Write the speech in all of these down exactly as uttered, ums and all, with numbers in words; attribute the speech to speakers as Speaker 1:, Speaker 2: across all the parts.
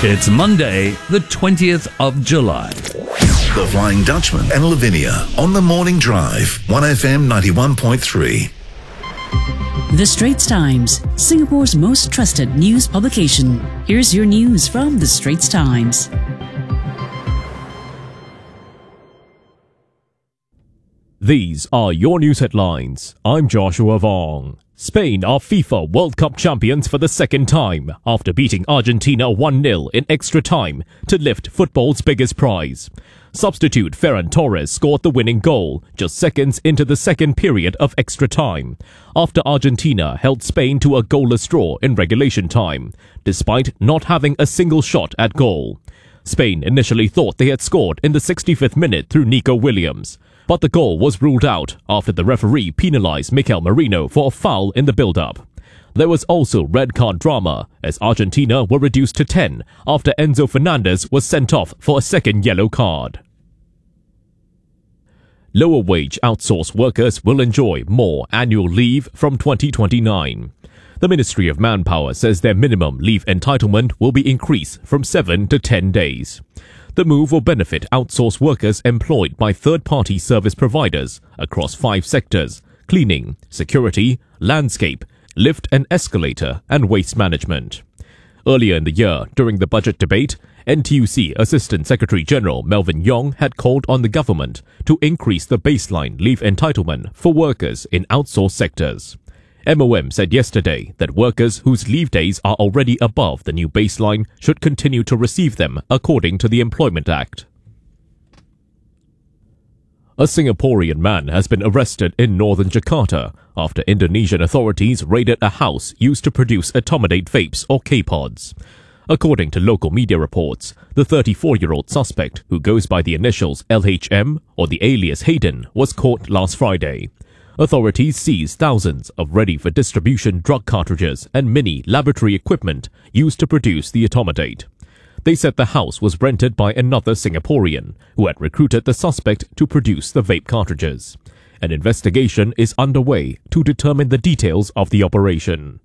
Speaker 1: It's Monday, the twentieth of July.
Speaker 2: The Flying Dutchman and Lavinia on the Morning Drive, one F M ninety-one point three.
Speaker 3: The Straits Times, Singapore's most trusted news publication. Here's your news from The Straits Times.
Speaker 4: These are your news headlines. I'm Joshua Vong. Spain are FIFA World Cup champions for the second time after beating Argentina one nil in extra time to lift football's biggest prize. Substitute Ferran Torres scored the winning goal just seconds into the second period of extra time, after Argentina held Spain to a goalless draw in regulation time, despite not having a single shot at goal. Spain initially thought they had scored in the sixty-fifth minute through Nico Williams, but the goal was ruled out after the referee penalised Mikel Merino for a foul in the build-up. There was also red card drama, as Argentina were reduced to ten after Enzo Fernandez was sent off for a second yellow card. Lower-wage outsourced workers will enjoy more annual leave from twenty twenty-nine. The Ministry of Manpower says their minimum leave entitlement will be increased from seven to ten days. The move will benefit outsourced workers employed by third-party service providers across five sectors: cleaning, security, landscape, lift and escalator, and waste management. Earlier in the year, during the budget debate, N T U C Assistant Secretary-General Melvin Yong had called on the government to increase the baseline leave entitlement for workers in outsourced sectors. M O M said yesterday that workers whose leave days are already above the new baseline should continue to receive them according to the Employment Act. A Singaporean man has been arrested in northern Jakarta after Indonesian authorities raided a house used to produce Etomidate vapes or K-pods. According to local media reports, the thirty-four-year-old suspect, who goes by the initials L H M or the alias Hayden, was caught last Friday. Authorities seized thousands of ready-for-distribution drug cartridges and mini laboratory equipment used to produce the Etomidate. They said the house was rented by another Singaporean who had recruited the suspect to produce the vape cartridges. An investigation is underway to determine the details of the operation.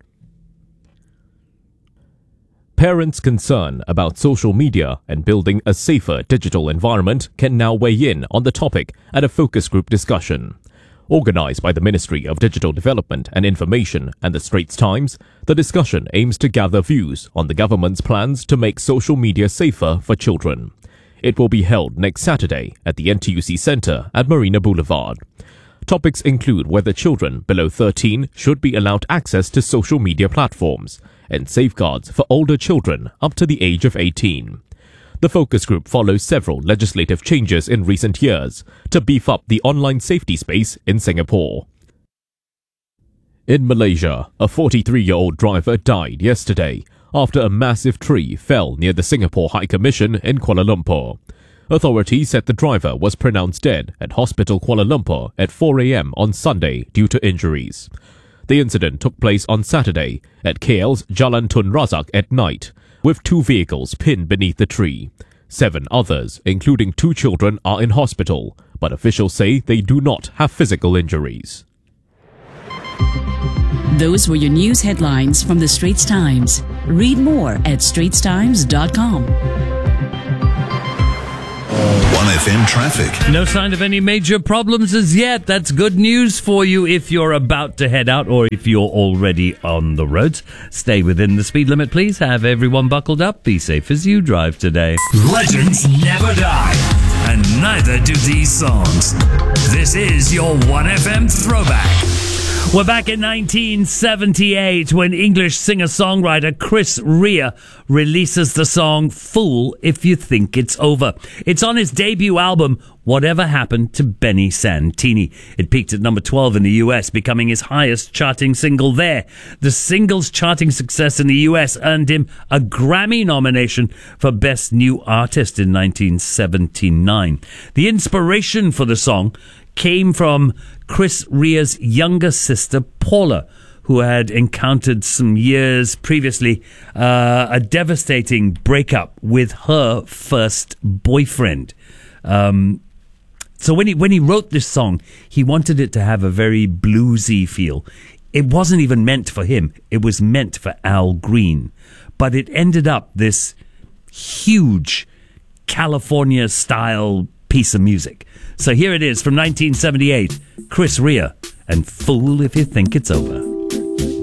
Speaker 4: Parents concerned about social media and building a safer digital environment can now weigh in on the topic at a focus group discussion. Organised by the Ministry of Digital Development and Information and the Straits Times, the discussion aims to gather views on the government's plans to make social media safer for children. It will be held next Saturday at the N T U C Centre at Marina Boulevard. Topics include whether children below thirteen should be allowed access to social media platforms and safeguards for older children up to the age of eighteen. The focus group follows several legislative changes in recent years to beef up the online safety space in Singapore. In Malaysia, a forty-three-year-old driver died yesterday after a massive tree fell near the Singapore High Commission in Kuala Lumpur. Authorities said the driver was pronounced dead at Hospital Kuala Lumpur at four a m on Sunday due to injuries. The incident took place on Saturday at K L's Jalan Tun Razak at night, with two vehicles pinned beneath the tree. Seven others, including two children, are in hospital, but officials say they do not have physical injuries.
Speaker 3: Those were your news headlines from The Straits Times. Read more at straits times dot com.
Speaker 2: one F M traffic.
Speaker 1: No sign of any major problems as yet. That's good news for you if you're about to head out or if you're already on the roads. Stay within the speed limit, please. Have everyone buckled up. Be safe as you drive today.
Speaker 5: Legends never die, and neither do these songs. This is your one F M throwback.
Speaker 1: We're back in nineteen seventy-eight when English singer-songwriter Chris Rea releases the song Fool If You Think It's Over. It's on his debut album, Whatever Happened to Benny Santini. It peaked at number twelve in the U S, becoming his highest charting single there. The single's charting success in the U S earned him a Grammy nomination for Best New Artist in nineteen seventy-nine. The inspiration for the song came from Chris Rea's younger sister, Paula, who had encountered some years previously uh, a devastating breakup with her first boyfriend. Um, so when he when he wrote this song, he wanted it to have a very bluesy feel. It wasn't even meant for him. It was meant for Al Green. But it ended up this huge California-style piece of music. So here it is from nineteen seventy-eight, Chris Rea and Fool If You Think It's Over.